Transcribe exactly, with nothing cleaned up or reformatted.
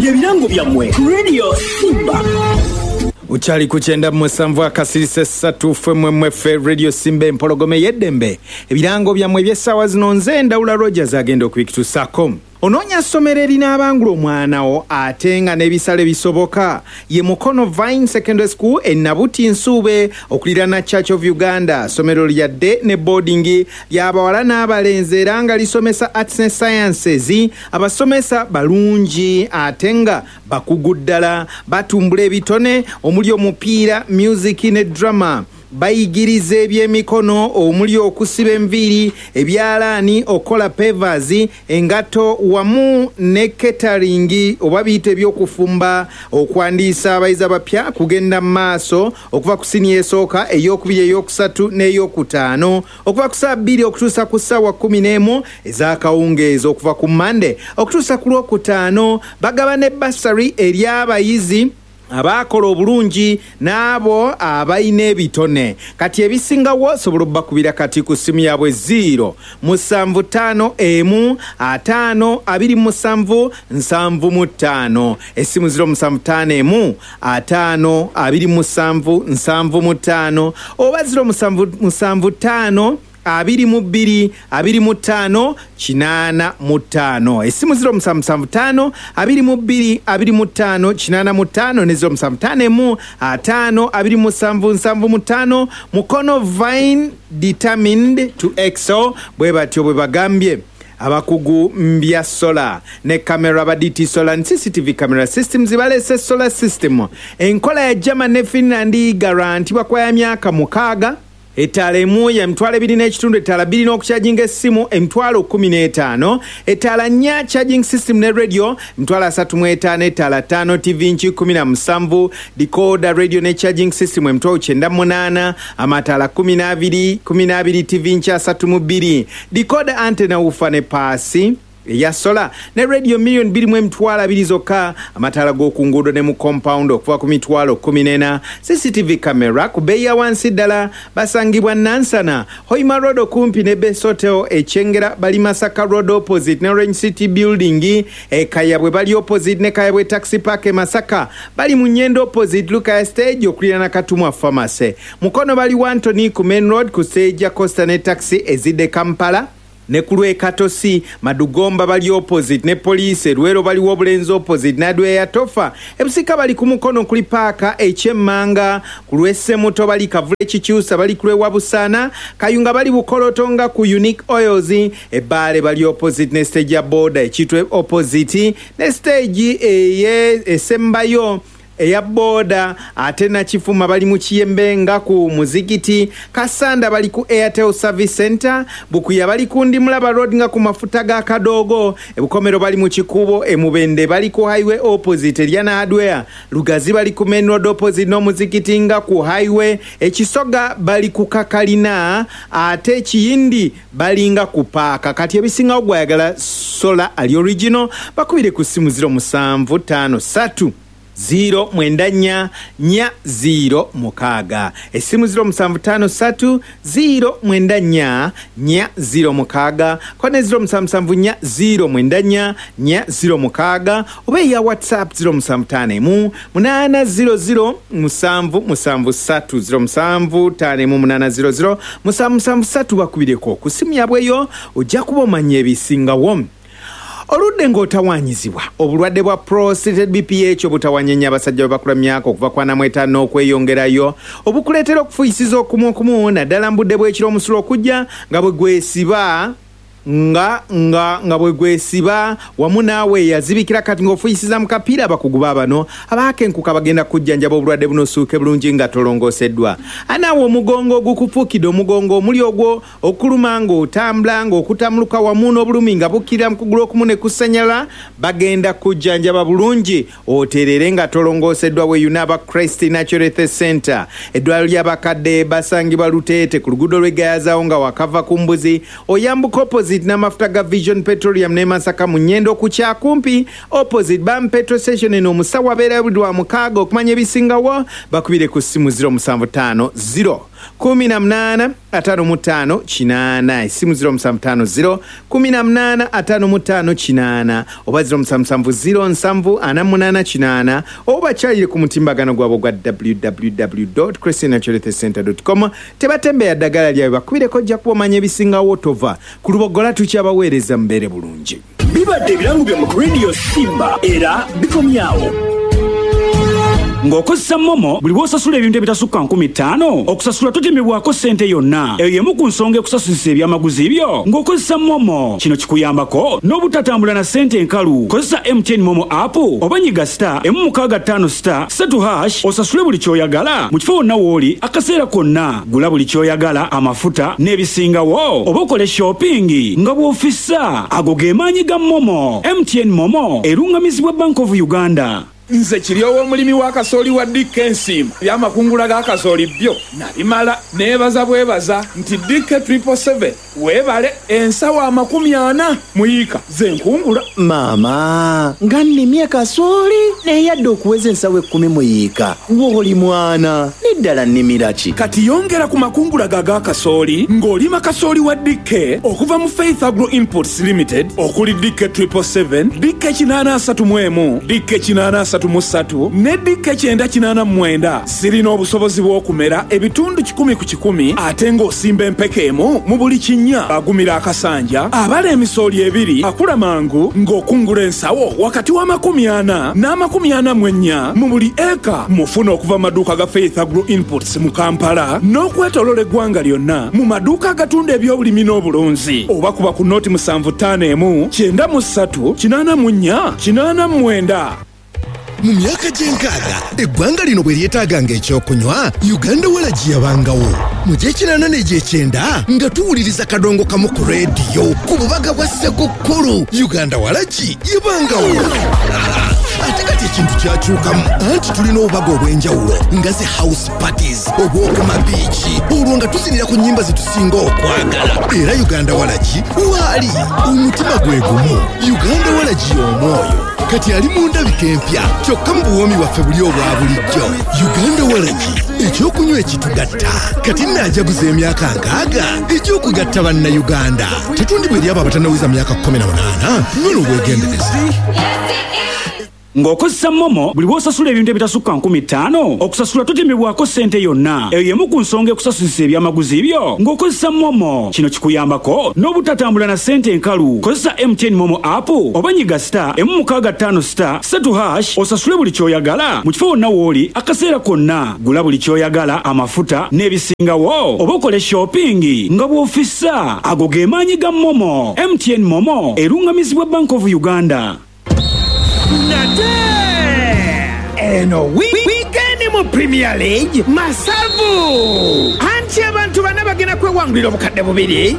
byebirango byammwe Radio Simba. Uchali kuchenda musanvu akasirise satu fwe mwefe Radio Simba empologome yeddembe. Ebirango byamwe byesawa zino nze Ndawula Rogers agenda okubikitusako. Ononya somereri n'abangulo omwanawo atenga n'ebisale bisoboka ye Mukono Vine Secondary School e Nabuti Nsube okulirana Church of Uganda. Somero lyadde ne boarding ly'abawala n'abalenzi era nga lisomesa arts and sciences. Abasomesa balungi atenga bakugu ddala batumbula ebitone omuli omupiira, music ne drama. Bayigiriza ebyemikono omuli okusiba enviiri, ebyalaani, okola pavers, engato wamu ne catering oba biyite ebyokufumba, okwandiisa abayizi abapya kugenda mu maaso okuva ku siniya esooka, ey'okubiri, ey'okusatu n'ey'okutaano, okuva ku ssaawa bbiri okutuusa ku ssaawa kkumi n'emu ez'akawungeezi, okuva ku Monday okutuusa ku Lwokutaano. Bagaba ne basari eri abayizi abakola obulungi n'abo abayina ebitone. Kati ebisingawo sobola bakubira kati ku simu yaabwe zero musanvu ttaano emu ataano abiri musanvu nsanvu mu ttaano, essimu zero musanvu ttaano emu ataano abiri musanvu nsanvu mu ttaano, oba zero musanvu musanvu ttaano abiri mu bbiri abiri mu ttaano kinaana mu ttaano, essimu zero musanvu musanvu ttaano abiri mu bbiri abiri mu ttaano kinaana mu ttaano, ne zero musanvu ttaano emu ataano abiri musanvu nsanvu mu ttaano. Mukono Vine determined to excel bwe batyo bwe bagambye. Abakugu mbya solar ne camera ba D T Solar and C C T V camera systems balese solar system enkola ya German ne Finland guarantee kwa ya myaka mukaaga. Etala emu ya emitwalo ebiri n'ekitundu, etala bbiri n'okukyajinga essimu emitwalo kkumi n'etaano, etala nnya charging system ne radio emitwalo asatu mu etaano, etala ttaano T V nchi kkumi na musanvu, decoder radio ne charging system emitwalo kyenda mu munaana, amatala kkumi n'abiri kkumi n'abiri T V nchi asatu mu bbiri, decoder antenna woofer ne paasi ya sola ne radio million biri mu emitwalo abiri zokka, amatala g'oku nguudo ne mu compound okuva ku mitwalo kkumi n'ena, C C T V camera ku bbeeyi ya wansi ddala basangibwa Nansana, Hoima Road okumpi ne Best Hotel, Ekyengera bali Masaka Road opposite ne Orange City Building, e Kayabwe bali opposite ne Kayabwe Taxi Park e Masaka, bali mu Nyendo opposite Luka Stage okulirana Katumwa Pharmacy. Mukono bali Wantoni ku Main Road ku stage ya Costa ne taxi ezidde Kampala. Ne kulwe Katosi Madugomba bali opposite ne police, Luwero bali Wobulenzi opposite Nadwe ya Tofa, ebusika bali ku Mukono kuli Paaka ekyemmanga, kulwe Semuto bali Kavule Kikyusa bali kulwe Wabusana, Kayunga bali Bukolotonga ku Unique Oils, Ebbaale bali opposite ne stage ya Border ekitwe opposite ne stage eye esembayo eya boda, ate na Kifuma bali mu Kiyembe nga ku Muzigiti, Kasanda bali ku Airtel Service Center, Bukuya bali ku Ndimulaba Road nga ku mafuta ga Kadogo, Ebukomero bali mu Kikubo, Emubende bali ku highway opposite Eliana Hardware, Lugazi bali ku Main Road opposite no Muzigiti nga ku highway, Ekisoga bali ku Kakalina, ate Kiyindi bali nga ku Paaka. Kati ebisinga ogwayagala sola ali original bakubire ku simu zero musanvu ttaano ssatu zero mwenda nnya nnya zero mukaaga, essimu zero musanvu ttaano ssatu zero mwenda nnya nnya zero mukaaga, kone zero musanvu musanvu nnya zero mwenda nnya nnya zero mukaaga, oba ya WhatsApp zero musanvu ttaano emu munaana zero zero musanvu musanvu ssatu, zero musanvu ttaano emu munaana zero zero musanvu musanvu ssatu bakubireko ku simu yabweyo ojja kuba omanya ebisingawo. Oludde ng'otawanyizibwa obulwadde bwa prostate B P H obutawanyenya abasajja bakula myaka okuva kwa namwetaano okweyongerayo obukuleetera okufuyisiza okumu okumu naddala mbudde bw'ekiro omusulo okujja nga bwe gwesiba nga nga nga bwe gwesiba wamu naawe yazibikira kati ng'ofuyisiza mu kapiira abakuguba bano abaakenkuka bagenda kujjanjaba obulwadde buno osuuke bulungi nga tolongoseddwa. Anaawe omugongo ogukufuukidde omugongo omuli ogwo okuluma ng'otambula ng'okutamuluka wamu n'obulumi nga bukkirira mu kugulu okumu ne kusanyala bagenda kujjanjaba bulungi oteerere nga tolongoseddwa we Unaba Christ Natural Health Center. Eddwaliro ly'abakadde basangibwa Luteete ku luguudo lw'Egayazaawo nga wakava ku mbuzi oyambuka opposite n'amafuta ga Vision Petroleum ne Masaka mu Nyendo ku Kyakumpi opposite Bam Petrol Station eno omusawo abeera bulwa mukaaga okumanya ebisingawo bakubire ku simu zero musanvu ttaano zero kumi na munana atano mu ttaano kinaana essimu ziro musanvu ttaano ziro kumi na munana atano mu ttaano kinaana oba ziro musanvu musanvu ziro nsanvu ana munaana kinaana oba kyalire ku mutimbagano gwabwe gwa w w w dot christian natural health center dot com tebatembeya ddagala lyabwe bakubireko ojja kuba omanya ebisingawo tova ku lubogola tukyabaweereza mbeere bulungi. Bibadde ebirango bya mu Radio Simba era bikomyawo. Ng'okozesa Momo buli bw'osasula ebintu ebitasukka nkumi ttaano okusasula totemebwako ssente yonna. Eyo y'emu ku nsonga ekusasulisa ebyamaguzi byo ng'okozesa Momo. Kino kikuyambako n'obutatambula na ssente enkalu. Kozesa M T N Momo app oba nyiga star emu mukaaga ttaano star ssatu hash osasule buli ky'oyagala mu kifo wonna w'oli akaseera konna. Gula buli ky'oyagala, amafuta n'ebisingawo oba okole shopping nga bw'ofissa. Ago ge maanyi ga Momo. M T N Momo erungamizibwa Bank of Uganda. Nze kiryowo omulimi wa kasooli wa Dick Ensim byamakungula ga kasooli byo nabimala neebaza bwebaza nti Dick triple seven weebale ensawo amakumi ana muyiika ze nkungula. Maama nga nnimye kasooli neyadde okuweza ensawo ekkumi muyiika w'oli mwana neddala nnimira ki? Kati yongera ku makungula ga ga kasooli ng'olima kasooli wa Dick okuva mu Faith Agro Imports Limited okuli Dick triple seven, Dick kinaana asatu mu emu, Dick kinaana asatu musatu ne Dick kyenda kinaana mwenda. Sirina obusobozi bw'okumera ebitundu kikumi ku kikumi ate ng'osimba empeke emu mu buli kinnya. Agumira akasanja abala emisooli ebiri akula mangu ng'okungula ensawo wakati wa makumi ana n'amakumi ana mu ennya mu buli eka. Mufuna okuva mu maduuka ga Faith Agro Imports mu Kampala n'okwetoloola eggwanga lyonna mu maduuka agatunda ebyobulimi n'obulunzi oba kuba ku nooti musanvu ttaano emu kyenda mu ssatu kinaana mu nnya kinaana mu mwenda. Mu myaka gy'enkaaga eggwanga lino bwe lyetaaganga ekyokunywa Uganda Walagi yabangawo. Mu gy'ekinaana n'egy'ekyenda nga tuwuliriza kadongo kamu ku leediyo ku bubaga bwa Ssekukkulu Uganda Walagi yabangawo. Ate kati ekintu kyakyukamu anti tulina obubaga obw'enjawulo nga ze house parties obw'okuma biiki olwo nga tuzinira ku nnyimba zetusinga okwagala. Era Uganda Walagi waali omutima gwe gumu. Uganda Walagi y'omwoyo kati ali mu ndabika empya kyokka mu buwoomi bwaffe buli obwa bulijjo. Uganda Walagi ekyokunywa ekitugatta kati nnaajaguza emyaka nkaaga ekyokugatta bannayuganda. Tetundibwa eri abo abatannawiza myaka kkumi na munaana tunywe n'obwegendereza. Ng'okozesa Momo buli bw'osasula ebintu ebitasukka nkumi ttaano okusasula totemebwako ssente yonna. Eyo y'emu ku nsonga ekusasulisa ebyamaguzi byo ng'okozesa Momo. Kino kikuyambako n'obutatambula na ssente enkalu. Kozesa M T N Momo app oba nyiga star emu mukaaga ttaano star ssatu hash osasule buli ky'oyagala mu kifo wonna w'oli akaseera konna. Gula buli ky'oyagala, amafuta n'ebisingawo oba okole shopping nga bw'ofissa. Ago ge maanyi ga Momo. M T N Momo erungamizibwa Bank of Uganda. Nate eno wiikendi mu Premier League masavu anti abantu bana bagenda kwewangulira obukadde bubiri